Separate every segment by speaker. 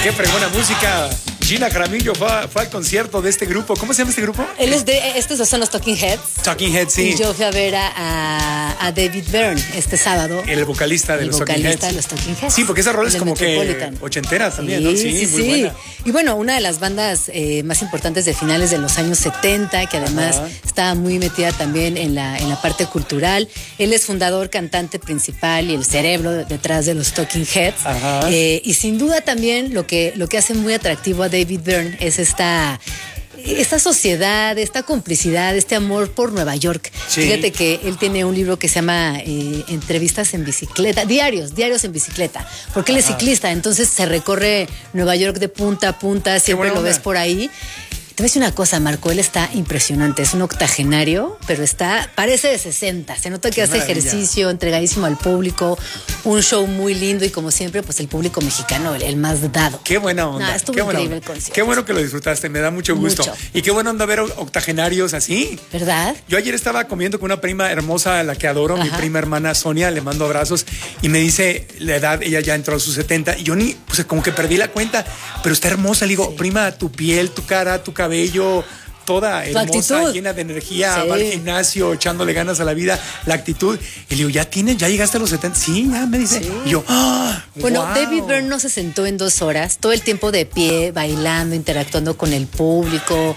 Speaker 1: Qué fregona música. Gina Jaramillo fue al concierto de este grupo. ¿Cómo se llama este grupo?
Speaker 2: Estos son los Talking Heads.
Speaker 1: Talking Heads, sí.
Speaker 2: Y yo fui a ver a David Byrne este sábado.
Speaker 1: El vocalista de los Talking Heads.
Speaker 2: De los Talking Heads.
Speaker 1: Sí, porque esa rola es como que ochentera también, ¿no? Sí, muy buena.
Speaker 2: Y bueno, una de las bandas más importantes de finales de los años 70, que además estaba muy metida también en la parte cultural. Él es fundador, cantante principal y el cerebro detrás de los Talking Heads. Y sin duda también lo que hace muy atractivo a David Byrne es esta sociedad, esta complicidad, este amor por Nueva York. Sí. Fíjate que él tiene un libro que se llama Entrevistas en bicicleta, diarios en bicicleta, porque él es ciclista, entonces se recorre Nueva York de punta a punta, siempre lo ves por ahí. Te voy a decir una cosa, Marco, él está impresionante, es un octogenario, pero parece de 60, se nota que hace ejercicio, entregadísimo al público, un show muy lindo y como siempre, pues el público mexicano, el más dado.
Speaker 1: Qué buena onda.
Speaker 2: Estuvo increíble el concierto.
Speaker 1: Qué bueno que lo disfrutaste, me da mucho gusto. Y qué buena onda ver octogenarios así.
Speaker 2: ¿Verdad?
Speaker 1: Yo ayer estaba comiendo con una prima hermosa, a la que adoro, mi prima hermana Sonia, le mando abrazos, y me dice la edad, ella ya entró a sus 70, y yo pues como que perdí la cuenta, pero está hermosa, le digo, prima, tu piel, tu cara, tu cabello, toda hermosa, llena de energía, va al gimnasio, echándole ganas a la vida, la actitud. Y le digo, ¿ya llegaste a los 70? Sí, ya me dice. Y yo,
Speaker 2: bueno,
Speaker 1: wow.
Speaker 2: David Byrne no se sentó en 2 horas, todo el tiempo de pie, bailando, interactuando con el público.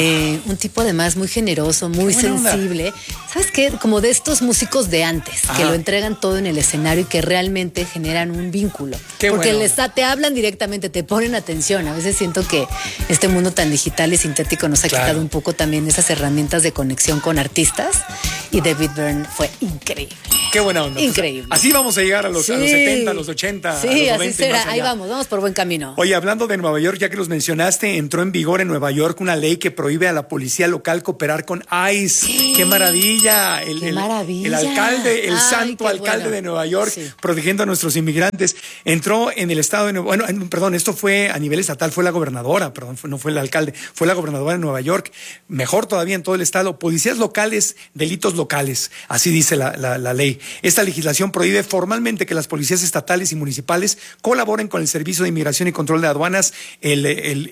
Speaker 2: Un tipo además muy generoso, muy sensible. ¿Sabes qué? Como de estos músicos de antes, que lo entregan todo en el escenario y que realmente generan un vínculo. Porque te hablan directamente, te ponen atención. A veces siento que este mundo tan digital y sintético nos ha quitado un poco también esas herramientas de conexión con artistas, y David Byrne fue increíble.
Speaker 1: Qué buena onda.
Speaker 2: Increíble.
Speaker 1: Así vamos a llegar a los 70, a los 80,
Speaker 2: sí,
Speaker 1: a los 90.
Speaker 2: Así será. Ahí vamos por buen camino.
Speaker 1: Oye, hablando de Nueva York, ya que los mencionaste, entró en vigor en Nueva York una ley que prohíbe a la policía local cooperar con ICE. ¡Qué maravilla!
Speaker 2: ¡Qué maravilla!
Speaker 1: El alcalde, el santo alcalde de Nueva York, protegiendo a nuestros inmigrantes. Entró en el estado de Nueva York. Bueno, perdón, esto fue a nivel estatal, fue la gobernadora, no fue el alcalde, fue la gobernadora de Nueva York. Mejor todavía en todo el estado, policías locales, delitos locales, así dice la ley. Esta legislación prohíbe formalmente que las policías estatales y municipales colaboren con el Servicio de Inmigración y Control de Aduanas, el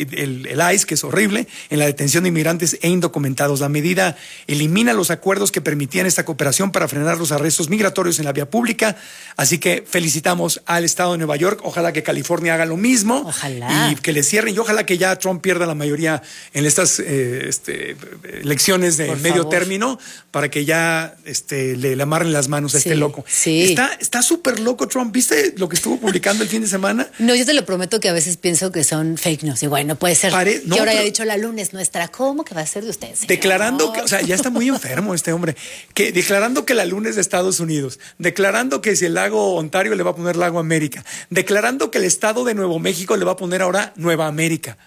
Speaker 1: ICE, que es horrible, en la detención de inmigrantes e indocumentados. La medida elimina los acuerdos que permitían esta cooperación para frenar los arrestos migratorios en la vía pública, así que felicitamos al estado de Nueva York. Ojalá que California haga lo mismo.
Speaker 2: Ojalá.
Speaker 1: Y que le cierren, y ojalá que ya Trump pierda la mayoría en estas elecciones de medio término, para que ya le amarren las manos a este loco.
Speaker 2: Sí.
Speaker 1: Está súper loco Trump. ¿Viste lo que estuvo publicando el fin de semana?
Speaker 2: No, yo te lo prometo que a veces pienso que son fake news. Y bueno, puede ser que ahora haya dicho la luna es nuestra. ¿Cómo que va a ser de ustedes?
Speaker 1: Declarando que, o sea, ya está muy enfermo este hombre. Declarando que la luna es de Estados Unidos. Declarando que si el lago Ontario le va a poner lago América. Declarando que el estado de Nuevo México le va a poner ahora Nueva América.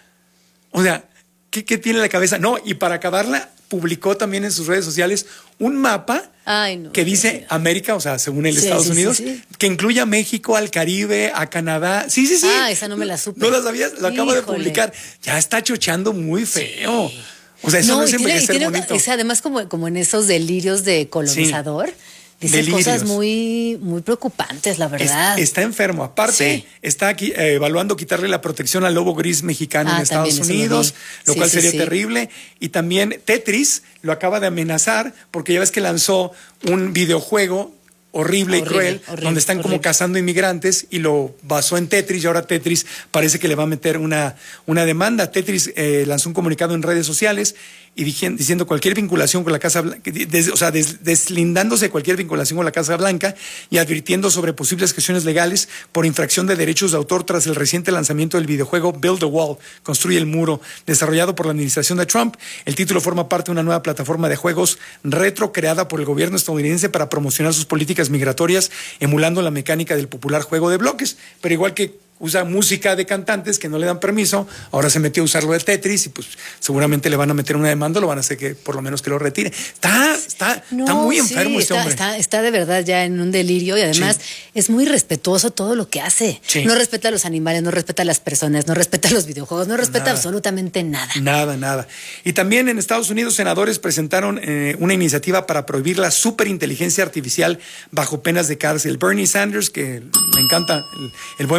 Speaker 1: O sea, ¿qué tiene en la cabeza? No, y para acabarla, publicó también en sus redes sociales un mapa que dice América, o sea, según el Estados Unidos, que incluye a México, al Caribe, a Canadá. Sí.
Speaker 2: Esa no me la supe.
Speaker 1: ¿No la sabías? Lo acabo de publicar. Ya está chochando muy feo. Sí. O sea, eso no es envejecer bonito.
Speaker 2: Además, como en esos delirios de colonizador. Dice cosas muy, muy preocupantes, la verdad.
Speaker 1: Está enfermo. Aparte, está aquí evaluando quitarle la protección al lobo gris mexicano en Estados Unidos, lo cual sería terrible. Y también Tetris lo acaba de amenazar, porque ya ves que lanzó un videojuego horrible y cruel, donde están como cazando inmigrantes, y lo basó en Tetris, y ahora Tetris parece que le va a meter una demanda. Tetris lanzó un comunicado en redes sociales y diciendo cualquier vinculación con la Casa Blanca, deslindándose de cualquier vinculación con la Casa Blanca y advirtiendo sobre posibles acciones legales por infracción de derechos de autor tras el reciente lanzamiento del videojuego Build the Wall, Construye el Muro, desarrollado por la administración de Trump. El título forma parte de una nueva plataforma de juegos retro creada por el gobierno estadounidense para promocionar sus políticas migratorias, emulando la mecánica del popular juego de bloques, pero igual que usa música de cantantes que no le dan permiso, ahora se metió a usar lo de Tetris, y pues seguramente le van a meter una demanda, lo van a hacer que por lo menos que lo retire. Está muy enfermo este hombre.
Speaker 2: Está de verdad ya en un delirio, y además es muy respetuoso todo lo que hace. No respeta a los animales, no respeta a las personas, no respeta a los videojuegos, no respeta absolutamente nada. Nada.
Speaker 1: Y también en Estados Unidos, senadores presentaron una iniciativa para prohibir la superinteligencia artificial bajo penas de cárcel. Bernie Sanders, que me encanta, el buen Bernie Sanders,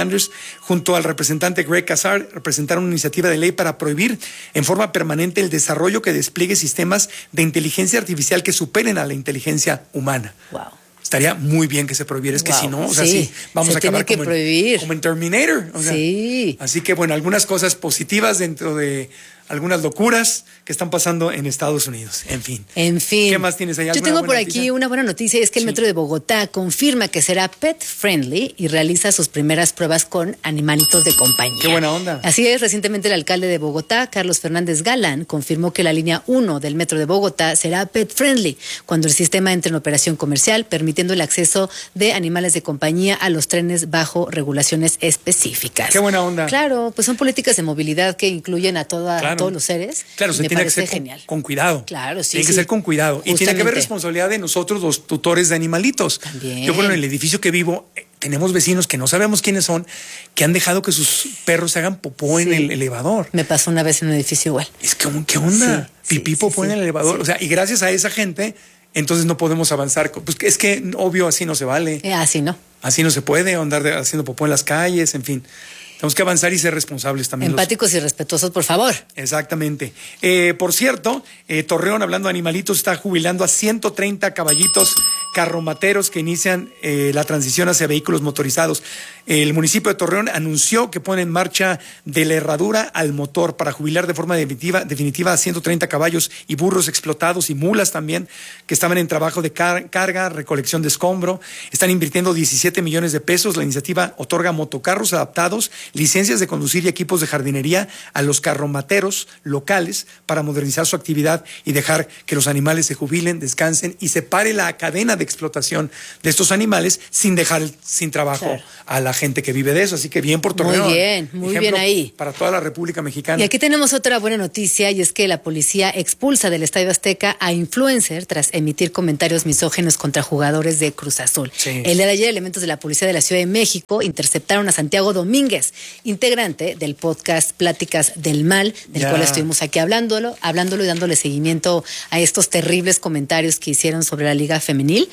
Speaker 1: Sanders, junto al representante Greg Casar, presentaron una iniciativa de ley para prohibir en forma permanente el desarrollo que despliegue sistemas de inteligencia artificial que superen a la inteligencia humana.
Speaker 2: Wow.
Speaker 1: Estaría muy bien que se prohibiera, es que si no, o sea, sí, vamos a acabar como en Terminator. O sea,
Speaker 2: sí.
Speaker 1: Así que bueno, algunas cosas positivas dentro de algunas locuras que están pasando en Estados Unidos. En fin. ¿Qué más tienes ahí?
Speaker 2: Yo tengo por aquí una buena noticia, es que el Metro de Bogotá confirma que será pet friendly y realiza sus primeras pruebas con animalitos de compañía.
Speaker 1: Qué buena onda.
Speaker 2: Así es, recientemente el alcalde de Bogotá, Carlos Fernández Galán, confirmó que la línea 1 del Metro de Bogotá será pet friendly cuando el sistema entre en operación comercial, permitiendo el acceso de animales de compañía a los trenes bajo regulaciones específicas.
Speaker 1: Qué buena onda.
Speaker 2: Claro, pues son políticas de movilidad que incluyen a todos los seres.
Speaker 1: Claro, se tiene que ser con cuidado.
Speaker 2: Claro, sí.
Speaker 1: Tiene que ser con cuidado. Justamente. Y tiene que haber responsabilidad de nosotros, los tutores de animalitos.
Speaker 2: También.
Speaker 1: Yo, bueno, en el edificio que vivo, tenemos vecinos que no sabemos quiénes son, que han dejado que sus perros se hagan popó en el elevador.
Speaker 2: Me pasó una vez en un edificio igual.
Speaker 1: Es que, ¿qué onda? Pipí, popó en el elevador. O sea, y gracias a esa gente, entonces no podemos avanzar. Pues es que, obvio, así no se vale.
Speaker 2: Así no.
Speaker 1: Así no se puede andar haciendo popó en las calles, en fin. Tenemos que avanzar y ser responsables también.
Speaker 2: Empáticos y respetuosos, por favor.
Speaker 1: Exactamente. Por cierto, Torreón, hablando de animalitos, está jubilando a 130 caballitos carromateros que inician la transición hacia vehículos motorizados. El municipio de Torreón anunció que pone en marcha de la herradura al motor para jubilar de forma definitiva a 130 caballos y burros explotados y mulas también que estaban en trabajo de carga, recolección de escombro. Están invirtiendo 17 millones de pesos. La iniciativa otorga motocarros adaptados, licencias de conducir y equipos de jardinería a los carromateros locales para modernizar su actividad y dejar que los animales se jubilen, descansen y se pare la cadena de explotación de estos animales sin dejar sin trabajo a la gente que vive de eso. Así que bien por Torreón.
Speaker 2: Muy bien ahí.
Speaker 1: Para toda la República Mexicana.
Speaker 2: Y aquí tenemos otra buena noticia, y es que la policía expulsa del Estadio Azteca a influencer tras emitir comentarios misóginos contra jugadores de Cruz Azul. Sí. El día de ayer, elementos de la policía de la Ciudad de México interceptaron a Santiago Domínguez, integrante del podcast Pláticas del Mal, del cual estuvimos aquí hablándolo y dándole seguimiento a estos terribles comentarios que hicieron sobre la Liga Femenil.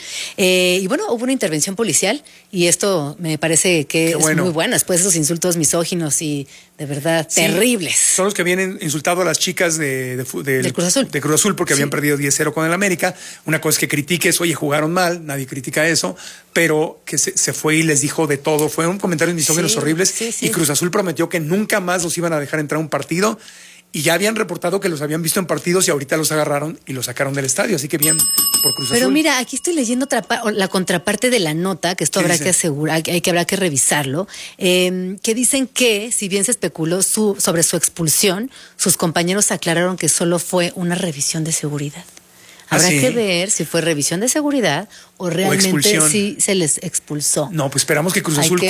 Speaker 2: Y bueno, hubo una intervención policial y esto me parece que es muy bueno, después de esos insultos misóginos y de verdad terribles.
Speaker 1: Son los que habían insultado a las chicas del
Speaker 2: Cruz Azul.
Speaker 1: De Cruz Azul porque habían perdido 10-0 con el América. Una cosa es que critiques, oye, jugaron mal, nadie critica eso, pero que se fue y les dijo de todo. Fueron comentarios misóginos horribles y Cruz Azul prometió que nunca más los iban a dejar entrar a un partido. Y ya habían reportado que los habían visto en partidos y ahorita los agarraron y los sacaron del estadio. Así que bien por Cruz Azul.
Speaker 2: Pero mira, aquí estoy leyendo la contraparte de la nota, que esto habrá que asegurar, habrá que revisarlo, que dicen que, si bien se especuló sobre su expulsión, sus compañeros aclararon que solo fue una revisión de seguridad. Habrá que ver si fue revisión de seguridad o realmente sí se les expulsó.
Speaker 1: No, pues esperamos que Cruz Azul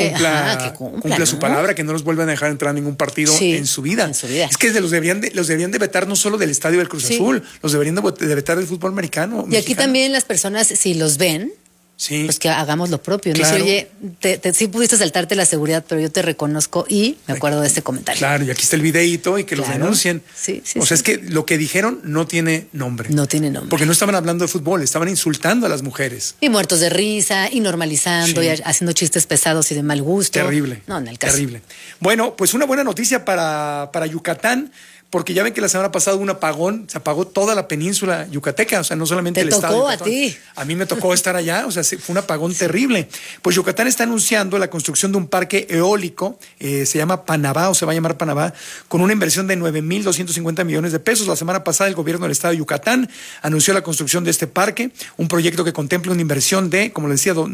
Speaker 1: cumpla su palabra, que no los vuelvan a dejar entrar a ningún partido en su vida. Es que los deberían de vetar no solo del estadio del Cruz Azul, los deberían de vetar del fútbol americano.
Speaker 2: Y aquí también las personas, si los ven, pues que hagamos lo propio.
Speaker 1: Claro.
Speaker 2: No sé, oye, sí pudiste saltarte la seguridad, pero yo te reconozco y me acuerdo de este comentario.
Speaker 1: Claro, y aquí está el videíto y que los denuncien. O sea, es que lo que dijeron no tiene nombre.
Speaker 2: No tiene nombre.
Speaker 1: Porque no estaban hablando de fútbol, estaban insultando a las mujeres.
Speaker 2: Y muertos de risa, y normalizando, y haciendo chistes pesados y de mal gusto.
Speaker 1: Terrible.
Speaker 2: No, en el caso.
Speaker 1: Terrible. Bueno, pues una buena noticia para Yucatán. Porque ya ven que la semana pasada hubo un apagón, se apagó toda la península yucateca, o sea, no solamente el estado.
Speaker 2: Te tocó a ti.
Speaker 1: A mí me tocó estar allá, o sea, fue un apagón terrible. Pues Yucatán está anunciando la construcción de un parque eólico, se llama Panabá, o se va a llamar Panabá, con una inversión de 9,250 millones de pesos. La semana pasada el gobierno del estado de Yucatán anunció la construcción de este parque, un proyecto que contempla una inversión de, como les decía,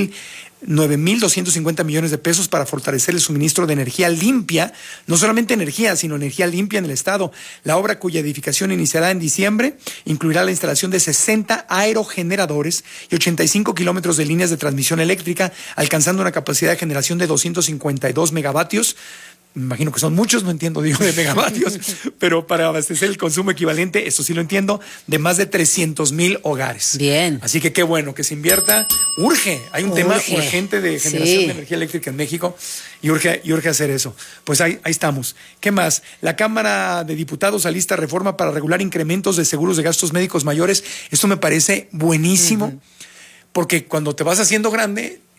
Speaker 1: 9,250 millones de pesos para fortalecer el suministro de energía limpia, no solamente energía, sino energía limpia en el estado. La obra, cuya edificación iniciará en diciembre, incluirá la instalación de 60 aerogeneradores y 85 kilómetros de líneas de transmisión eléctrica, alcanzando una capacidad de generación de 252 megavatios. Me imagino que son muchos, no entiendo de megavatios, pero para abastecer el consumo equivalente, eso sí lo entiendo, de más de 300,000 hogares.
Speaker 2: Bien.
Speaker 1: Así que qué bueno que se invierta. Urge, hay un tema urgente de generación de energía eléctrica en México y urge hacer eso. Pues ahí estamos. ¿Qué más? La Cámara de Diputados alista reforma para regular incrementos de seguros de gastos médicos mayores. Esto me parece buenísimo, porque cuando te vas haciendo grande,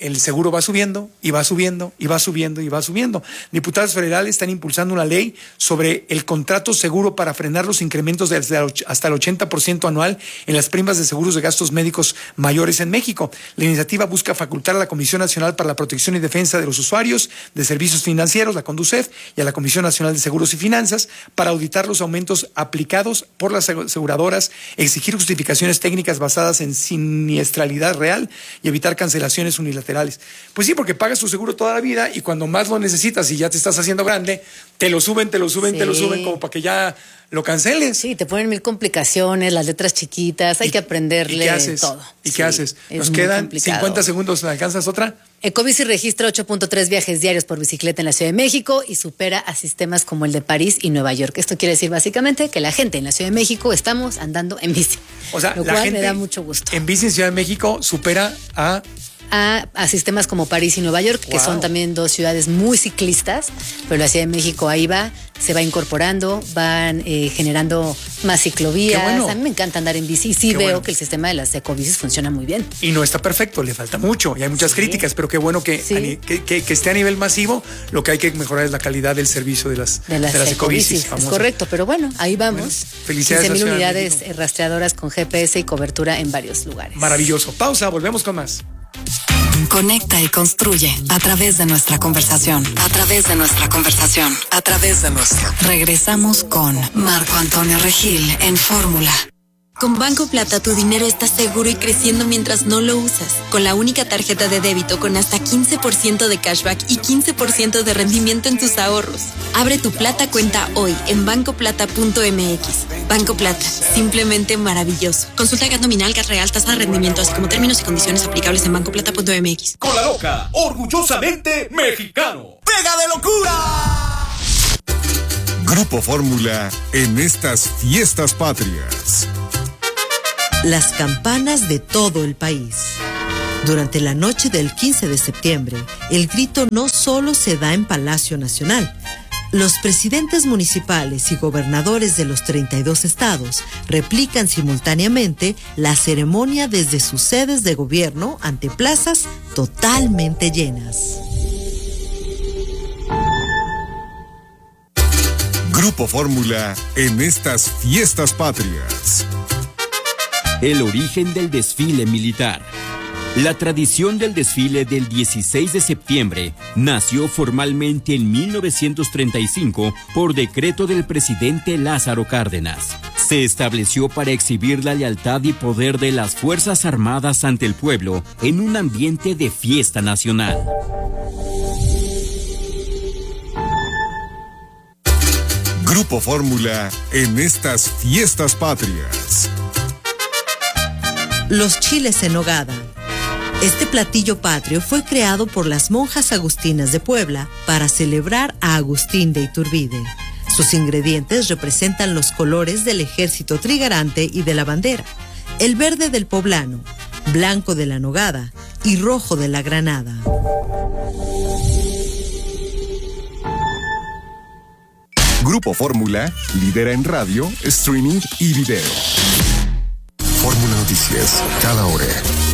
Speaker 1: el seguro va subiendo y va subiendo y va subiendo y va subiendo. Diputados federales están impulsando una ley sobre el contrato seguro para frenar los incrementos de hasta el 80% anual en las primas de seguros de gastos médicos mayores en México. La iniciativa busca facultar a la Comisión Nacional para la Protección y Defensa de los Usuarios de Servicios Financieros, la CONDUCEF, y a la Comisión Nacional de Seguros y Finanzas para auditar los aumentos aplicados por las aseguradoras, exigir justificaciones técnicas basadas en siniestralidad real y evitar cancelaciones unilaterales. Pues sí, porque pagas tu seguro toda la vida y cuando más lo necesitas y ya te estás haciendo grande, te lo suben como para que ya lo canceles.
Speaker 2: Sí, te ponen 1000 complicaciones, las letras chiquitas, hay que aprenderle todo.
Speaker 1: ¿Y qué haces? Nos quedan 50 segundos, ¿me alcanzas otra?
Speaker 2: Ecobici registra 8.3 viajes diarios por bicicleta en la Ciudad de México y supera a sistemas como el de París y Nueva York. Esto quiere decir básicamente que la gente en la Ciudad de México estamos andando en bici.
Speaker 1: O sea,
Speaker 2: lo
Speaker 1: la
Speaker 2: cual
Speaker 1: gente
Speaker 2: me da mucho gusto.
Speaker 1: En bici en Ciudad de México supera a
Speaker 2: sistemas como París y Nueva York, que son también dos ciudades muy ciclistas, pero la Ciudad de México ahí se va incorporando, van generando más ciclovías. Bueno. A mí me encanta andar en bici y sí veo que el sistema de las ecobicis funciona muy bien.
Speaker 1: Y no está perfecto, le falta mucho y hay muchas críticas, pero qué bueno que esté a nivel masivo. Lo que hay que mejorar es la calidad del servicio de las ecobicis.
Speaker 2: Es correcto, pero bueno, ahí vamos. Bueno,
Speaker 1: felicidades.
Speaker 2: 15,000 unidades rastreadoras con GPS y cobertura en varios lugares.
Speaker 1: Maravilloso. Pausa, volvemos con más.
Speaker 3: Conecta y construye a través de nuestra conversación. Regresamos con Marco Antonio Regil en Fórmula.
Speaker 4: Con Banco Plata tu dinero está seguro y creciendo mientras no lo usas. Con la única tarjeta de débito con hasta 15% de cashback y 15% de rendimiento en tus ahorros. Abre tu Plata cuenta hoy en bancoplata.mx. Banco Plata, simplemente maravilloso. Consulta GAT nominal, GAT real, tasa de rendimiento, así como términos y condiciones aplicables en bancoplata.mx.
Speaker 5: Con la loca, orgullosamente mexicano. ¡Pega de locura!
Speaker 6: Grupo Fórmula en estas fiestas patrias.
Speaker 7: Las campanas de todo el país. Durante la noche del 15 de septiembre, el grito no solo se da en Palacio Nacional. Los presidentes municipales y gobernadores de los 32 estados replican simultáneamente la ceremonia desde sus sedes de gobierno ante plazas totalmente llenas.
Speaker 6: Grupo Fórmula en estas fiestas patrias.
Speaker 8: El origen del desfile militar. La tradición del desfile del 16 de septiembre nació formalmente en 1935 por decreto del presidente Lázaro Cárdenas. Se estableció para exhibir la lealtad y poder de las Fuerzas Armadas ante el pueblo en un ambiente de fiesta nacional.
Speaker 6: Grupo Fórmula en estas fiestas patrias.
Speaker 7: Los chiles en nogada. Este platillo patrio fue creado por las monjas agustinas de Puebla para celebrar a Agustín de Iturbide. Sus ingredientes representan los colores del ejército trigarante y de la bandera: el verde del poblano, blanco de la nogada y rojo de la granada.
Speaker 6: Grupo Fórmula lidera en radio, streaming y video. Fórmula Noticias, cada hora.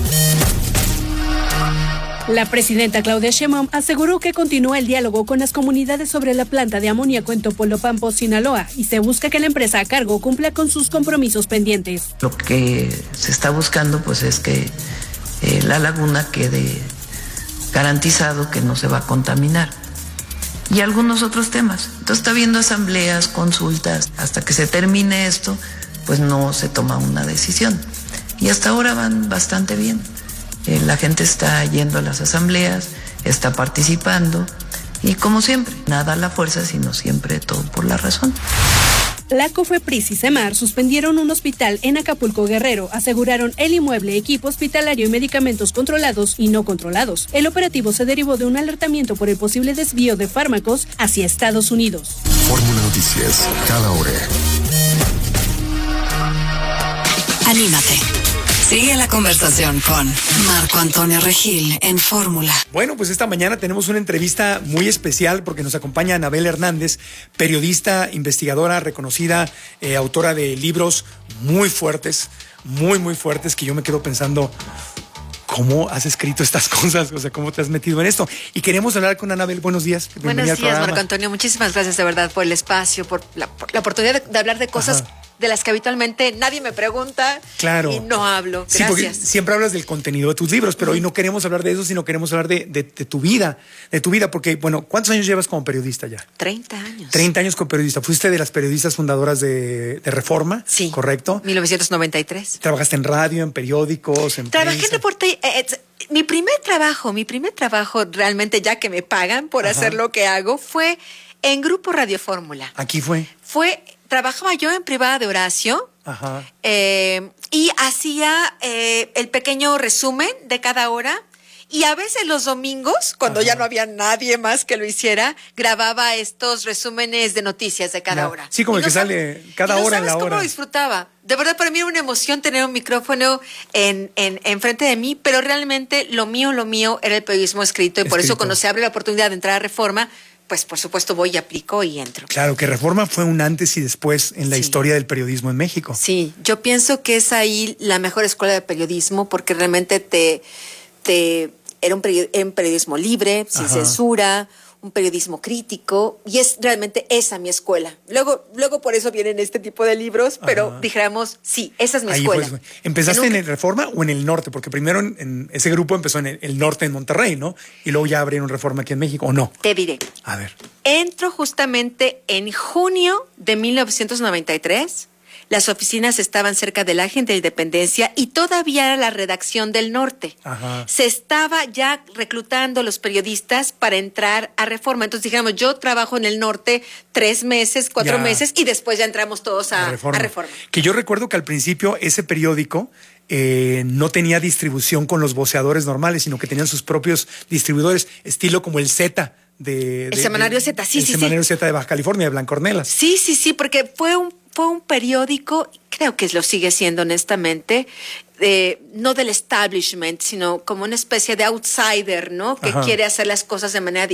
Speaker 9: La presidenta Claudia Sheinbaum aseguró que continúa el diálogo con las comunidades sobre la planta de amoníaco en Topolobampo, Sinaloa, y se busca que la empresa a cargo cumpla con sus compromisos pendientes.
Speaker 10: Lo que se está buscando pues es que la laguna quede garantizado que no se va a contaminar. Y algunos otros temas. Entonces está habiendo asambleas, consultas. Hasta que se termine esto, pues no se toma una decisión. Y hasta ahora van bastante bien. La gente está yendo a las asambleas, está participando. Y como siempre, nada a la fuerza, sino siempre todo por la razón.
Speaker 9: La COFEPRIS y CEMAR suspendieron un hospital en Acapulco, Guerrero. Aseguraron el inmueble, equipo hospitalario y medicamentos controlados y no controlados. El operativo se derivó de un alertamiento por el posible desvío de fármacos hacia Estados Unidos.
Speaker 6: Fórmula Noticias, cada hora.
Speaker 3: Anímate. Sigue la conversación con Marco Antonio Regil en Fórmula.
Speaker 1: Bueno, pues esta mañana tenemos una entrevista muy especial porque nos acompaña Anabel Hernández, periodista, investigadora, reconocida, autora de libros muy fuertes, muy fuertes, que yo me quedo pensando, ¿cómo has escrito estas cosas? O sea, ¿cómo te has metido en esto? Y queremos hablar con Anabel. Buenos días.
Speaker 11: Buenos días, Marco Antonio. Muchísimas gracias de verdad por el espacio, por la oportunidad de hablar de cosas de las que habitualmente nadie me pregunta y no hablo. Gracias.
Speaker 1: Sí, porque siempre hablas del contenido de tus libros, pero hoy no queremos hablar de eso, sino queremos hablar de tu vida, porque, bueno, ¿cuántos años llevas como periodista ya?
Speaker 11: 30 años.
Speaker 1: 30 años como periodista. Fuiste de las periodistas fundadoras de Reforma,
Speaker 11: sí,
Speaker 1: ¿correcto?
Speaker 11: 1993.
Speaker 1: Trabajaste en radio, en periódicos, en
Speaker 11: Trabajé en reporte. Mi primer trabajo realmente, ya que me pagan por hacer lo que hago, fue en Grupo Radio Fórmula.
Speaker 1: ¿Aquí fue?
Speaker 11: Trabajaba yo en Privada de Horacio y hacía el pequeño resumen de cada hora. Y a veces los domingos, cuando ya no había nadie más que lo hiciera, grababa estos resúmenes de noticias de cada hora.
Speaker 1: Sí, como el que sale cada hora en la hora.
Speaker 11: ¿Sabes cómo lo disfrutaba? De verdad, para mí era una emoción tener un micrófono en frente de mí, pero realmente lo mío era el periodismo escrito. Y por eso cuando se abre la oportunidad de entrar a Reforma, pues por supuesto voy y aplico y entro.
Speaker 1: Claro, que Reforma fue un antes y después en la historia del periodismo en México.
Speaker 11: Sí, yo pienso que es ahí la mejor escuela de periodismo porque realmente era un periodismo libre, sin censura, un periodismo crítico, y es realmente esa mi escuela. Luego por eso vienen este tipo de libros, pero dijéramos, sí, esa es mi escuela.
Speaker 1: ¿Empezaste en el Reforma o en el norte? Porque primero en ese grupo empezó en el norte, en Monterrey, ¿no? Y luego ya abrieron Reforma aquí en México, ¿o no?
Speaker 11: Te diré.
Speaker 1: A ver.
Speaker 11: Entro justamente en junio de 1993. Las oficinas estaban cerca del Ángel de la Independencia y todavía era la redacción del norte. Se estaba ya reclutando los periodistas para entrar a Reforma. Entonces dijéramos, yo trabajo en el norte 3 meses, 4 meses y después ya entramos todos a Reforma.
Speaker 1: Que yo recuerdo que al principio ese periódico no tenía distribución con los voceadores normales, sino que tenían sus propios distribuidores, estilo como el Z.
Speaker 11: El semanario Z, sí.
Speaker 1: El semanario Z de Baja California, de Blancornelas.
Speaker 11: Sí, porque fue un periódico, creo que lo sigue siendo honestamente, no del establishment, sino como una especie de outsider, ¿no? Que quiere hacer las cosas de manera